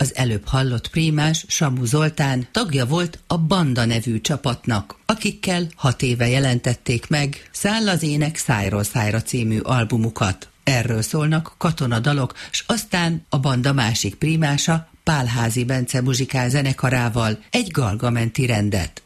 Az előbb hallott prímás, Samu Zoltán tagja volt a Banda nevű csapatnak, akikkel 6 éve jelentették meg Száll az ének szájról szájra című albumukat. Erről szólnak katonadalok, s aztán a Banda másik prímása, Pálházi Bence muzsikál zenekarával egy Galgamenti rendet.